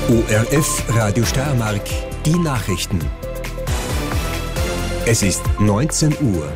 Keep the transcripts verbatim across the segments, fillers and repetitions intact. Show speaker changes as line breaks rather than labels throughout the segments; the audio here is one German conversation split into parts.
O R F Radio Steiermark, die Nachrichten. Es ist neunzehn Uhr.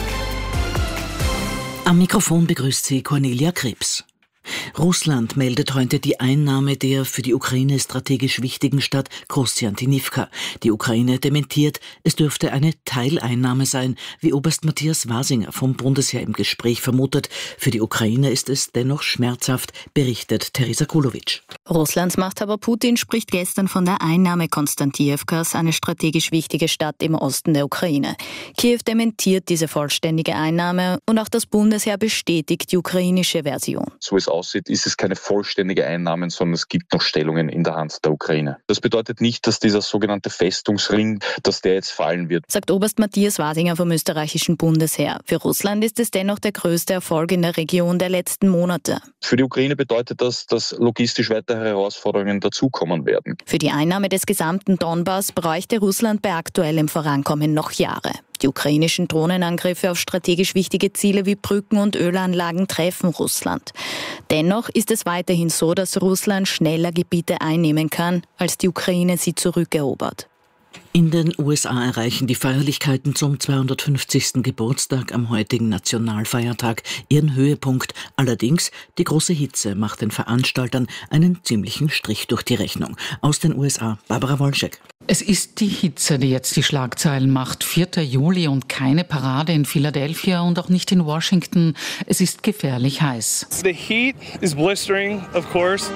Am Mikrofon begrüßt sie Cornelia Krebs. Russland meldet heute die Einnahme der für die Ukraine strategisch wichtigen Stadt Kostjantinivka. Die Ukraine dementiert, es dürfte eine Teileinnahme sein, wie Oberst Matthias Wasinger vom Bundesheer im Gespräch vermutet. Für die Ukraine ist es dennoch schmerzhaft, berichtet Teresa Kulowitsch.
Russlands Machthaber Putin spricht gestern von der Einnahme Konstantinivkas, eine strategisch wichtige Stadt im Osten der Ukraine. Kiew dementiert diese vollständige Einnahme und auch das Bundesheer bestätigt die ukrainische Version.
So es aussieht, ist es keine vollständige Einnahme, sondern es gibt noch Stellungen in der Hand der Ukraine. Das bedeutet nicht, dass dieser sogenannte Festungsring, dass der jetzt fallen wird,
sagt Oberst Matthias Wasinger vom österreichischen Bundesheer. Für Russland ist es dennoch der größte Erfolg in der Region der letzten Monate.
Für die Ukraine bedeutet das, dass logistisch weitere Herausforderungen dazukommen werden.
Für die Einnahme des gesamten Donbass bräuchte Russland bei aktuellem Vorankommen noch Jahre. Die ukrainischen Drohnenangriffe auf strategisch wichtige Ziele wie Brücken und Ölanlagen treffen Russland. Dennoch ist es weiterhin so, dass Russland schneller Gebiete einnehmen kann, als die Ukraine sie zurückerobert.
In den U S A erreichen die Feierlichkeiten zum zweihundertfünfzigsten Geburtstag am heutigen Nationalfeiertag ihren Höhepunkt. Allerdings, die große Hitze macht den Veranstaltern einen ziemlichen Strich durch die Rechnung. Aus den U S A, Barbara Wolschek.
Es ist die Hitze, die jetzt die Schlagzeilen macht. vierter Juli und keine Parade in Philadelphia und auch nicht in Washington. Es ist gefährlich heiß.
The heat is blistering, of course.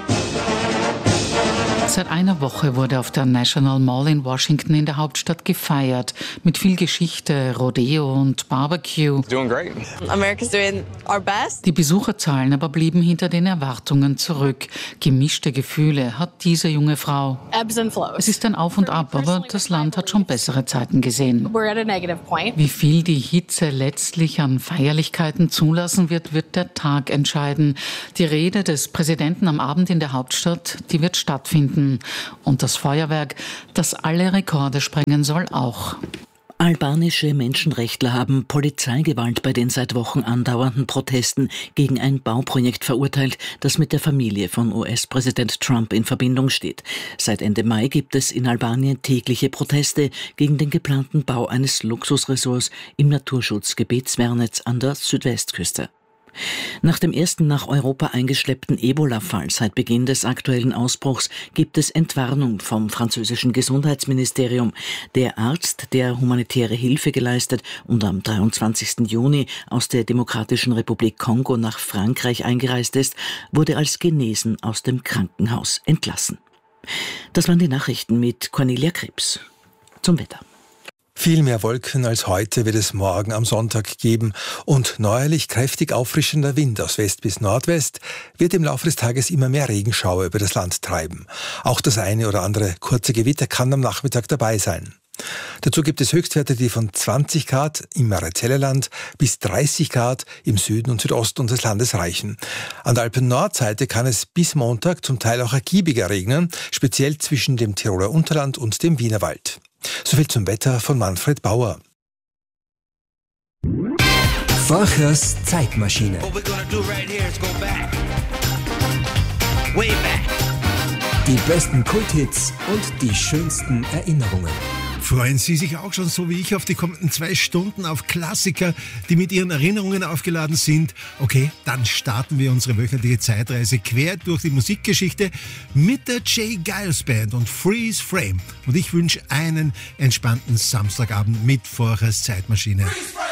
Seit einer Woche wurde auf der National Mall in Washington in der Hauptstadt gefeiert. Mit viel Geschichte, Rodeo und Barbecue.
Doing great.
America's doing our best.
Die Besucherzahlen aber blieben hinter den Erwartungen zurück. Gemischte Gefühle hat diese junge Frau.
Ebbs and flows.
Es ist ein Auf und Ab, aber das Land hat schon bessere Zeiten gesehen.
We're at a negative point.
Wie viel die Hitze letztlich an Feierlichkeiten zulassen wird, wird der Tag entscheiden. Die Rede des Präsidenten am Abend in der Hauptstadt, die wird stattfinden. Und das Feuerwerk, das alle Rekorde sprengen soll, auch.
Albanische Menschenrechtler haben Polizeigewalt bei den seit Wochen andauernden Protesten gegen ein Bauprojekt verurteilt, das mit der Familie von U S-Präsident Trump in Verbindung steht. Seit Ende Mai gibt es in Albanien tägliche Proteste gegen den geplanten Bau eines Luxusressorts im Naturschutzgebiet Svernetz an der Südwestküste. Nach dem ersten nach Europa eingeschleppten Ebola-Fall seit Beginn des aktuellen Ausbruchs gibt es Entwarnung vom französischen Gesundheitsministerium. Der Arzt, der humanitäre Hilfe geleistet und am dreiundzwanzigsten Juni aus der Demokratischen Republik Kongo nach Frankreich eingereist ist, wurde als genesen aus dem Krankenhaus entlassen. Das waren die Nachrichten mit Cornelia Krebs. Zum Wetter.
Viel mehr Wolken als heute wird es morgen am Sonntag geben und neuerlich kräftig auffrischender Wind aus West bis Nordwest wird im Laufe des Tages immer mehr Regenschauer über das Land treiben. Auch das eine oder andere kurze Gewitter kann am Nachmittag dabei sein. Dazu gibt es Höchstwerte, die von zwanzig Grad im Marizellerland bis dreißig Grad im Süden und Südosten unseres Landes reichen. An der Alpen-Nordseite kann es bis Montag zum Teil auch ergiebiger regnen, speziell zwischen dem Tiroler Unterland und dem Wienerwald. Soviel zum Wetter von Manfred Bauer.
Forchers Zeitmaschine. Die besten Kulthits und die schönsten Erinnerungen.
Freuen Sie sich auch schon so wie ich auf die kommenden zwei Stunden auf Klassiker, die mit Ihren Erinnerungen aufgeladen sind? Okay, dann starten wir unsere wöchentliche Zeitreise quer durch die Musikgeschichte mit der Jay Giles Band und Freeze Frame. Und ich wünsche einen entspannten Samstagabend mit Forchers Zeitmaschine. Freeze Frame!